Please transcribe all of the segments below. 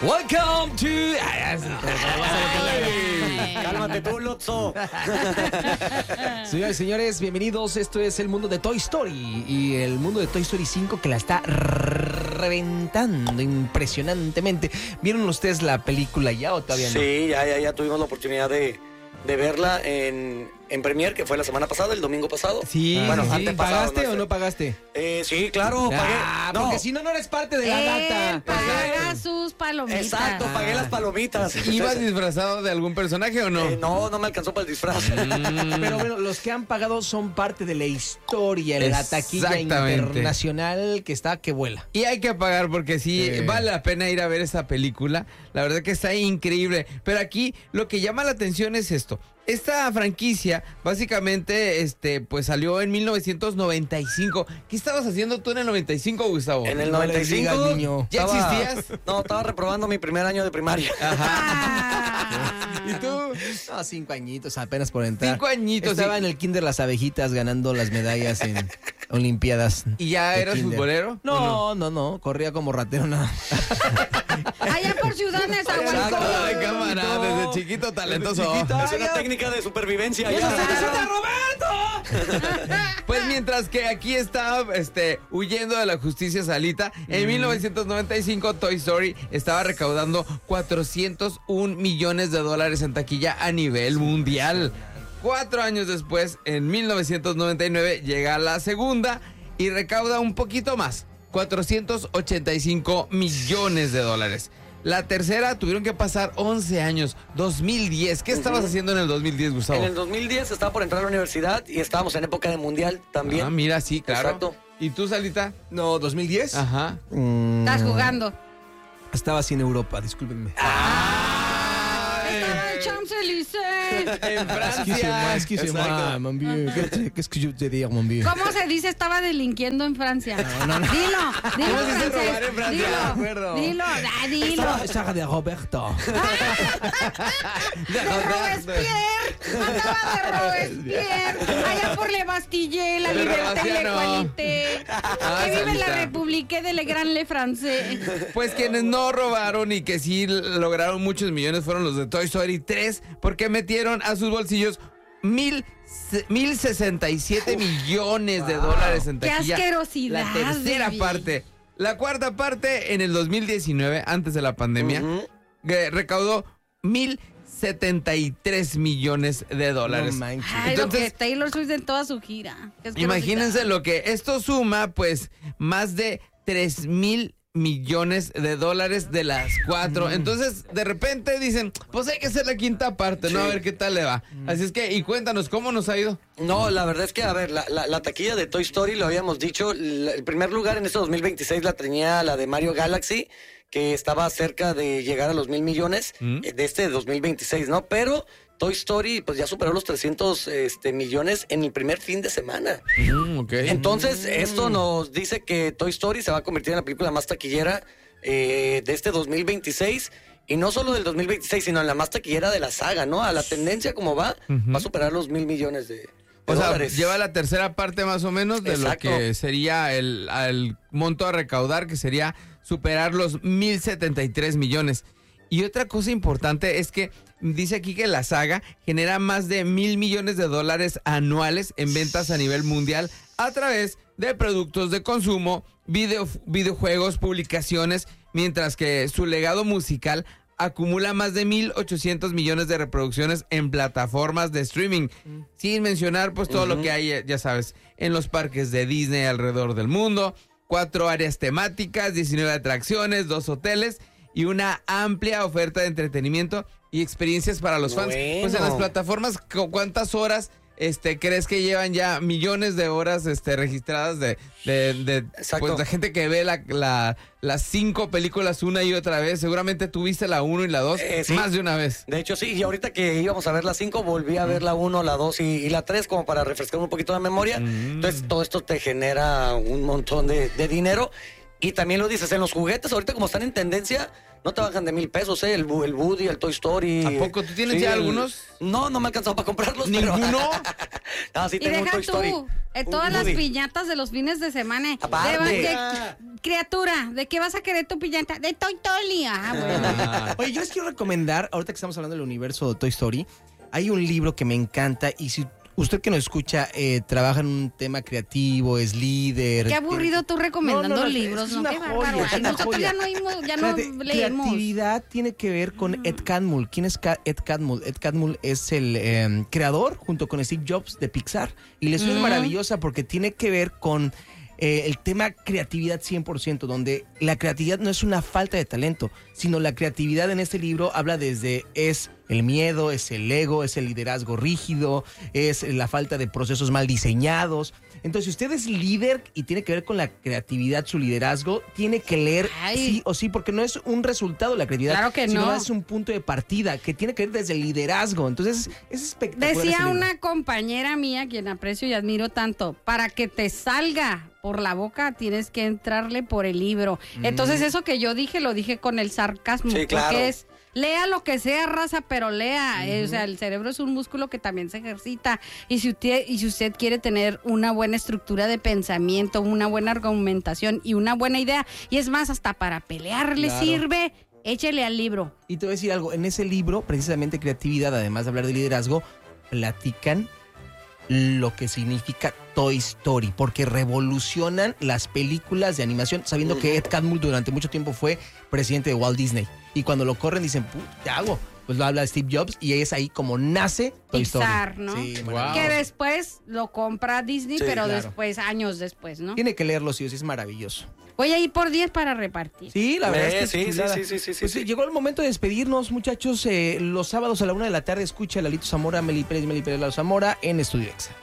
Welcome to... Cálmate tú, Lotso. Señores y señores, bienvenidos. Esto es el mundo de Toy Story. Y el mundo de Toy Story 5 que la está reventando impresionantemente. ¿Vieron ustedes la película ya o todavía no? Sí, ya tuvimos la oportunidad de verla en Premiere, que fue la semana pasada, el domingo pasado. Sí, bueno, sí. antepasado, ¿Pagaste no sé. o no pagaste? Sí, claro, pagué. No, Porque si no, no eres parte de la data. Paga sus palomitas. exacto, pagué las palomitas. ¿Ibas disfrazado de algún personaje o no? No me alcanzó para el disfraz. Pero bueno, los que han pagado son parte de la historia, la taquilla Exactamente. internacional que está que vuela. Y hay que pagar porque sí, vale la pena ir a ver esa película. La verdad que está increíble. Pero aquí lo que llama la atención es esto. Esta franquicia básicamente pues salió en 1995. ¿Qué estabas haciendo tú en el 95, Gustavo? En el No le 95 digas, niño. ¿Ya existías? No, estaba reprobando mi primer año de primaria. ¿Y tú? No, 5 añitos apenas por entrar. 5 añitos. Estaba sí. en el kinder Las Abejitas ganando las medallas en Olimpiadas. ¿Y ya de eras kinder. futbolero? No, corría como ratero nada. Allá por Ciudad Nezahualcóyotl. Ay, cámara, desde chiquito talentoso. Es una técnica de supervivencia. ya. Pues mientras que aquí está huyendo de la justicia Salita, en 1995 Toy Story estaba recaudando $401 millones en taquilla a nivel mundial. 4 años después, en 1999, llega la segunda y recauda un poquito más, $485 millones. La tercera tuvieron que pasar 11 años, 2010. ¿Qué estabas haciendo en el 2010, Gustavo? En el 2010 estaba por entrar a la universidad y estábamos en época de mundial también. Ah, mira, sí, claro. Exacto. ¿Y tú, Salita? No, 2010. Ajá. Estás jugando. Estaba así en Europa, discúlpenme. Estaba en Champs-Élysées. En Francia. Excusez-moi, mon vieux. Qu'est-ce que je te dire, mon vieux? ¿Cómo se dice estaba delinquiendo en Francia? No. Dilo ¿Cómo se dice francés. robar en Francia? De acuerdo. Dilo. Estaba de Roberto. De Robespierre. Andaba de Robespierre. Allá por Le Bastille, la De libertad y la Robaciano. igualité. Ah, Que vive la Salita. République de Le Grand Le Français. Pues quienes no robaron y que sí lograron muchos millones fueron los de Toy Story 3, porque metieron a sus bolsillos 1,067 millones de dólares en ¡Qué taquilla. asquerosidad! La tercera Vivi. parte. La cuarta parte en el 2019, antes de la pandemia, recaudó 1,073 millones de dólares. No manches. Ay, lo que Entonces, Taylor Swift en toda su gira. Qué asquerosidad. imagínense lo que esto suma, pues, más de 3,000 millones de dólares de las 4. Entonces, de repente dicen, pues hay que hacer la quinta parte, ¿no? Sí. A ver qué tal le va. Así es que, y cuéntanos, ¿cómo nos ha ido? No, la verdad es que, a ver, la taquilla de Toy Story, lo habíamos dicho, el primer lugar en este 2026 la tenía la de Mario Galaxy, que estaba cerca de llegar a los 1,000 millones de este 2026, ¿no? Pero Toy Story, pues ya superó los 300 millones en el primer fin de semana. Ok. Entonces, esto nos dice que Toy Story se va a convertir en la película más taquillera de este 2026. Y no solo del 2026, sino en la más taquillera de la saga, ¿no? A la tendencia como va a superar los 1,000 millones de O sea, dólares. lleva la tercera parte más o menos de Exacto. lo que sería el monto a recaudar, que sería superar los 1,073 millones. Y otra cosa importante es que dice aquí que la saga genera más de 1,000 millones de dólares anuales en ventas a nivel mundial a través de productos de consumo, videojuegos, publicaciones, mientras que su legado musical acumula más de 1,800 millones de reproducciones en plataformas de streaming, sin mencionar pues todo lo que hay, ya sabes, en los parques de Disney alrededor del mundo, 4 áreas temáticas, 19 atracciones, 2 hoteles y una amplia oferta de entretenimiento y experiencias para los fans. Pues en las plataformas, ¿cuántas horas crees que llevan ya millones de horas registradas de pues, la gente que ve las 5 películas una y otra vez? Seguramente tuviste la 1 y la 2 sí. más de una vez. De hecho, sí, y ahorita que íbamos a ver la 5, volví a ver la 1, la 2 y la 3 como para refrescar un poquito la memoria. Entonces, todo esto te genera un montón de dinero. Y también lo dices, en los juguetes, ahorita como están en tendencia, no te bajan de $1,000, el Woody, el Toy Story. ¿A poco? ¿Tú tienes ya algunos? No me ha alcanzado para comprarlos. ¿Ninguno? No, sí Y tengo un deja Toy Story. tú, todas las piñatas de los fines de semana. Aparte. Criatura, ¿de qué vas a querer tu piñata? De Toy Story. Bueno. Oye, yo les quiero recomendar, ahorita que estamos hablando del universo de Toy Story, hay un libro que me encanta y si usted que nos escucha trabaja en un tema creativo, es líder. Qué aburrido tú recomendando libros, es ¿no? una Qué joya, bárbaro. es Ay, una nosotros joya. ya no Fíjate, leemos. creatividad tiene que ver con Ed Catmull. ¿Quién es Ed Catmull? Ed Catmull es el creador, junto con Steve Jobs, de Pixar. Y la historia es maravillosa porque tiene que ver con el tema creatividad 100%, donde la creatividad no es una falta de talento, sino la creatividad en este libro habla desde es el miedo, es el ego, es el liderazgo rígido, es la falta de procesos mal diseñados. Entonces, si usted es líder y tiene que ver con la creatividad, su liderazgo, tiene que leer sí o sí, porque no es un resultado de la creatividad, claro que sino no. es un punto de partida que tiene que ver desde el liderazgo. Entonces, es espectacular. Decía una compañera mía, quien aprecio y admiro tanto, para que te salga por la boca tienes que entrarle por el libro. Entonces, eso que yo dije, lo dije con el sarcasmo, Sí, claro. porque es... Lea lo que sea, raza, pero lea. O sea, el cerebro es un músculo que también se ejercita. Y si usted quiere tener una buena estructura de pensamiento, una buena argumentación y una buena idea, y es más, hasta para pelear le sirve, échele al libro. Y te voy a decir algo, en ese libro, precisamente creatividad, además de hablar de liderazgo, platican lo que significa Toy Story, porque revolucionan las películas de animación, sabiendo que Ed Catmull durante mucho tiempo fue presidente de Walt Disney. Y cuando lo corren dicen, ¿qué hago? Pues lo habla Steve Jobs y es ahí como nace Toy Pixar, Story. ¿no? Sí, Wow. maravilloso. Que después lo compra Disney, Sí, pero claro. después, años después, ¿no? Tiene que leerlo, sí, es maravilloso. Voy a ir por 10 para repartir. Sí, la verdad es que sí, chulada. sí. Pues llegó el momento de despedirnos, muchachos. Los sábados a la 1 de la tarde escucha a Lalito Zamora, Meli Pérez, Lalo Zamora en Estudio Exa.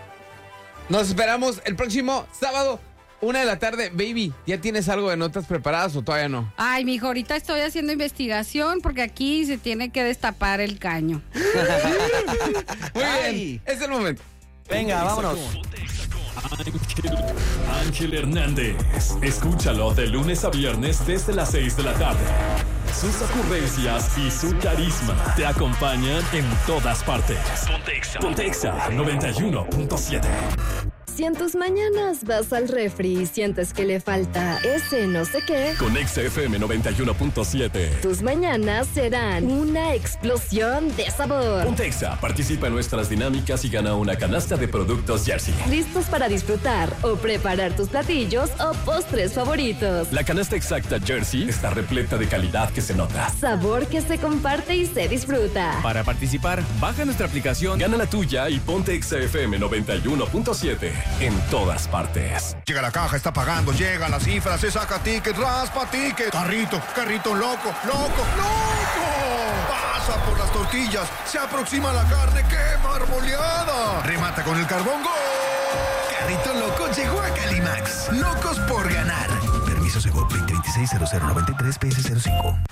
Nos esperamos el próximo sábado, 1 de la tarde. Baby, ¿ya tienes algo de notas preparadas o todavía no? Ay, mijo, ahorita estoy haciendo investigación porque aquí se tiene que destapar el caño. Muy Ay. bien, es el momento. Venga, vámonos. Ángel Hernández. Escúchalo de lunes a viernes desde las 6 de la tarde. Sus ocurrencias y su carisma te acompañan en todas partes. Pontexa 91.7. Si en tus mañanas vas al refri y sientes que le falta ese no sé qué, Con XFM 91.7. tus mañanas serán una explosión de sabor. Pontexa participa en nuestras dinámicas y gana una canasta de productos Jersey. Listos para disfrutar o preparar tus platillos o postres favoritos. La canasta exacta Jersey está repleta de calidad que se nota. Sabor que se comparte y se disfruta. Para participar, baja nuestra aplicación. Gana la tuya y ponte XFM 91.7 en todas partes. Llega la caja, está pagando, llega la cifra, se saca ticket, raspa ticket. Carrito loco. Pasa por las tortillas, se aproxima la carne, ¡qué marmoleada! Remata con el carbón, ¡gol! Carrito loco llegó a Calimax. Locos por ganar. Permiso Segov 2026-0093 PS05.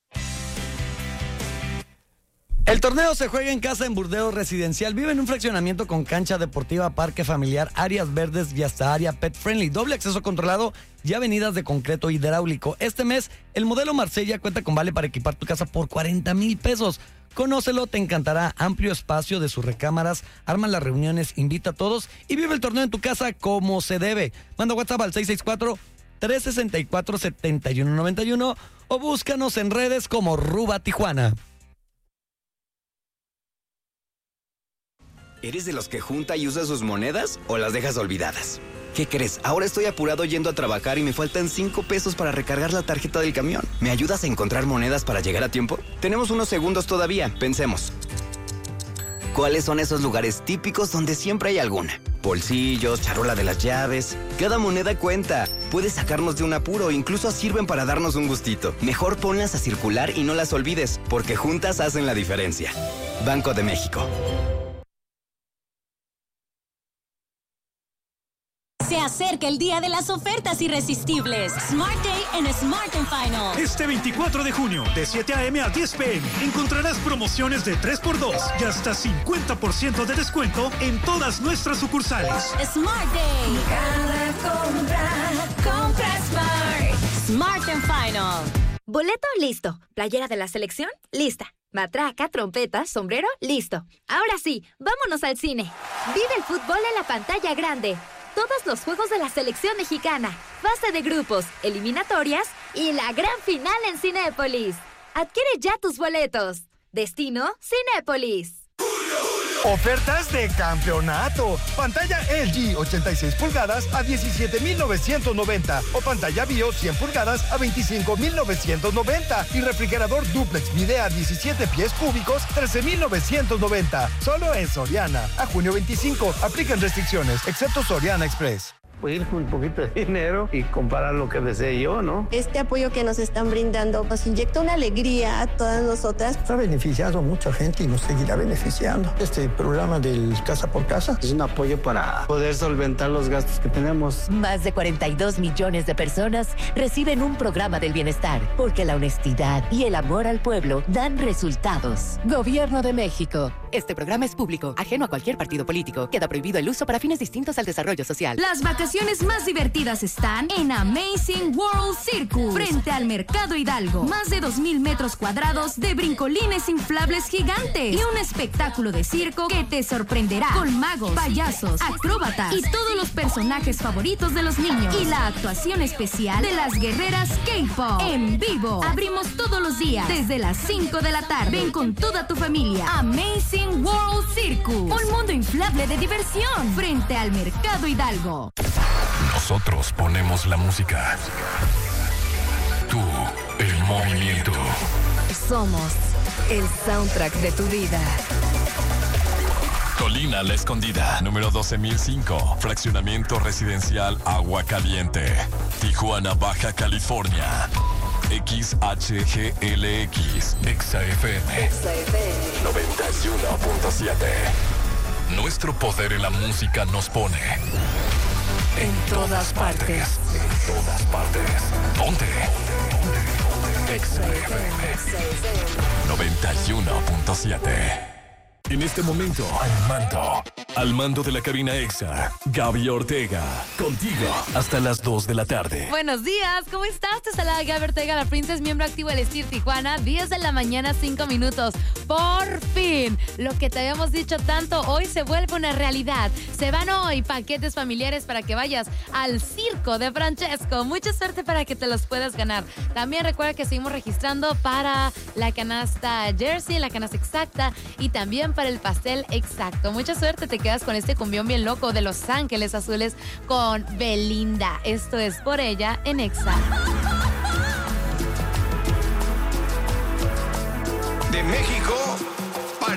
El torneo se juega en casa en Burdeos Residencial. Vive en un fraccionamiento con cancha deportiva, parque familiar, áreas verdes y hasta área pet friendly. Doble acceso controlado y avenidas de concreto hidráulico. Este mes, el modelo Marsella cuenta con vale para equipar tu casa por 40,000 pesos. Conócelo, te encantará. Amplio espacio de sus recámaras, arma las reuniones, invita a todos y vive el torneo en tu casa como se debe. Manda WhatsApp al 664-364-7191 o búscanos en redes como Ruba Tijuana. ¿Eres de los que junta y usa sus monedas o las dejas olvidadas? ¿Qué crees? Ahora estoy apurado yendo a trabajar y me faltan 5 pesos para recargar la tarjeta del camión. ¿Me ayudas a encontrar monedas para llegar a tiempo? Tenemos unos segundos todavía, pensemos. ¿Cuáles son esos lugares típicos donde siempre hay alguna? Bolsillos, charola de las llaves. Cada moneda cuenta. Puede sacarnos de un apuro, incluso sirven para darnos un gustito. Mejor ponlas a circular y no las olvides, porque juntas hacen la diferencia. Banco de México. Se acerca el día de las ofertas irresistibles. Smart Day en Smart & Final. Este 24 de junio, de 7 a.m. a 10 p.m., encontrarás promociones de 3x2 y hasta 50% de descuento en todas nuestras sucursales. Smart Day. Cada compra Smart. Smart & Final. Boleto, listo. Playera de la selección, lista. Matraca, trompeta, sombrero, listo. Ahora sí, vámonos al cine. Vive el fútbol en la pantalla grande. Todos los juegos de la selección mexicana, fase de grupos, eliminatorias y la gran final en Cinépolis. Adquiere ya tus boletos. Destino, Cinépolis. Ofertas de campeonato. Pantalla LG 86 pulgadas a 17,990 o pantalla Bio 100 pulgadas a 25,990 y refrigerador dúplex Midea 17 pies cúbicos 13,990. Solo en Soriana. A junio 25. Aplican restricciones, excepto Soriana Express. Ir con un poquito de dinero y comprar lo que desee yo, ¿no? Este apoyo que nos están brindando nos inyecta una alegría a todas nosotras. Ha beneficiado a mucha gente y nos seguirá beneficiando. Este programa del Casa por Casa es un apoyo para poder solventar los gastos que tenemos. Más de 42 millones de personas reciben un programa del bienestar porque la honestidad y el amor al pueblo dan resultados. Gobierno de México. Este programa es público, ajeno a cualquier partido político. Queda prohibido el uso para fines distintos al desarrollo social. Las vacaciones más divertidas están en Amazing World Circus, frente al Mercado Hidalgo. Más de 2,000 metros cuadrados de brincolines inflables gigantes y un espectáculo de circo que te sorprenderá con magos, payasos, acróbatas y todos los personajes favoritos de los niños. Y la actuación especial de las guerreras K-Pop en vivo. Abrimos todos los días desde las 5 de la tarde. Ven con toda tu familia. Amazing World Circus, un mundo inflable de diversión frente al Mercado Hidalgo. Nosotros ponemos la música. Tú, el movimiento. Somos el soundtrack de tu vida. Colina La Escondida, número 12,005. Fraccionamiento residencial Agua Caliente. Tijuana, Baja California. XHGLX, XFM 91.7. Nuestro poder en la música nos pone en todas partes. En todas partes. ¿Dónde? XFM 91.7. En este momento, al mando de la cabina EXA, Gaby Ortega, contigo hasta las 2 de la tarde. Buenos días, ¿cómo estás? Te saluda Gaby Ortega, la Princess, miembro activo del STIR Tijuana, 10 de la mañana, 5 minutos. Por fin, lo que te habíamos dicho tanto, hoy se vuelve una realidad. Se van hoy paquetes familiares para que vayas al circo de Francesco. Mucha suerte para que te los puedas ganar. También recuerda que seguimos registrando para la canasta Jersey, la canasta exacta y también para el pastel exacto. Mucha suerte, te quedas con este cumbión bien loco de Los Ángeles Azules con Belinda. Esto es Por Ella en EXA. De México